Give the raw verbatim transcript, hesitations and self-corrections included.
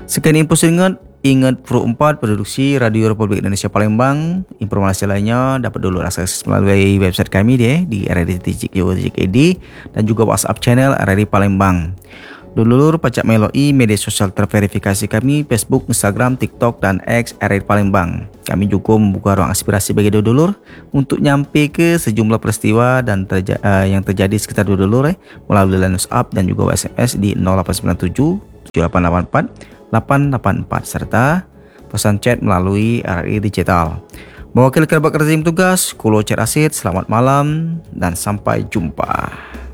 Sekian info singkat. Ingat Pro empat Produksi Radio Republik Indonesia Palembang. Informasi lainnya dapat dulu akses melalui website kami dia di r r d titik co titik i d dan juga WhatsApp channel R R I Palembang. Dulur pacak melalui media sosial terverifikasi kami Facebook, Instagram, TikTok dan X R R I Palembang. Kami juga membuka ruang aspirasi bagi dulur untuk nyampe ke sejumlah peristiwa dan terja- uh, yang terjadi sekitar dulur eh, melalui line WhatsApp dan juga S M S di nol lapan sembilan tujuh tujuh lapan lapan empat lapan lapan empat serta pesan chat melalui R R I Digital. Mewakili kerabat kerja yang tugas, Kulo Cik Rasid, selamat malam dan sampai jumpa.